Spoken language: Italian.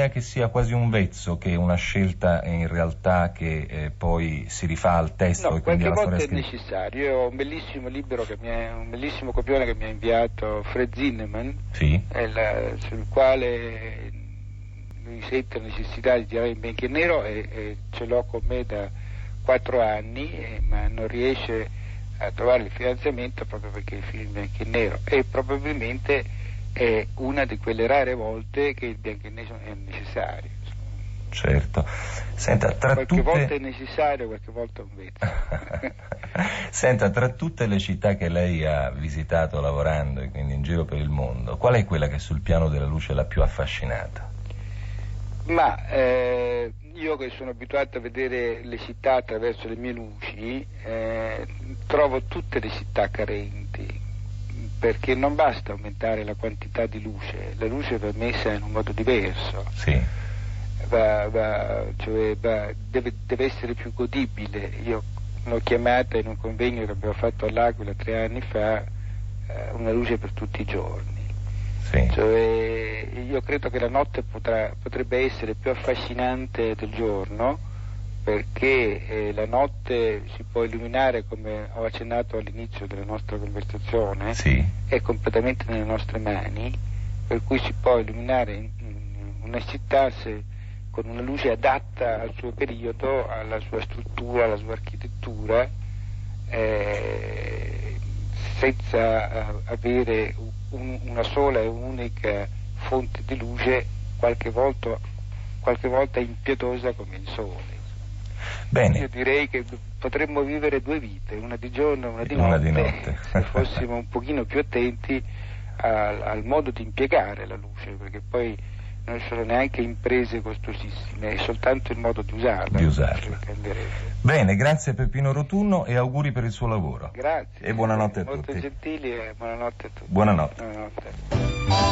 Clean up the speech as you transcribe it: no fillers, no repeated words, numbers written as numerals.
l'idea che sia quasi un vezzo, che una scelta in realtà che poi si rifà al testo No, e quindi alla storia qualche volta scritta? è necessario. Io ho un bellissimo libro, un bellissimo copione che mi ha inviato Fred Zinnemann, Sì, sul quale lui sente la necessità di tirare in bianco e nero, e ce l'ho con me da 4 anni, ma non riesce a trovare il finanziamento proprio perché il film in bianco e nero, e probabilmente è una di quelle rare volte che il bianco e nero è necessario. certo. Senta, tra Qualche volta tutte... è necessario, qualche volta è un vezzo. Senta, tra tutte le città che lei ha visitato lavorando e quindi in giro per il mondo, qual è quella che sul piano della luce l'ha più affascinata? Ma io che sono abituato a vedere le città attraverso le mie luci, trovo tutte le città carenti, perché non basta aumentare la quantità di luce, la luce va messa in un modo diverso, Sì, deve essere più godibile. Io l'ho chiamata in un convegno che abbiamo fatto all'Aquila 3 anni fa, una luce per tutti i giorni. sì. Cioè, io credo che la notte potrebbe essere più affascinante del giorno, perché la notte si può illuminare, come ho accennato all'inizio della nostra conversazione, Sì. è completamente nelle nostre mani, per cui si può illuminare in una città con una luce adatta al suo periodo, alla sua struttura, alla sua architettura, senza avere una sola e unica fonte di luce, qualche volta impietosa come il sole. Bene. Io direi che potremmo vivere 2 vite, una di giorno e una di Una notte, di notte. se fossimo un pochino più attenti al modo di impiegare la luce, perché poi non sono neanche imprese costosissime, è soltanto il modo di usarla. Di usarla. Bene, grazie Peppino Rotunno e auguri per il suo lavoro. Grazie. E buonanotte a molto tutti. Gentili, e buonanotte a tutti. Buonanotte. Buonanotte.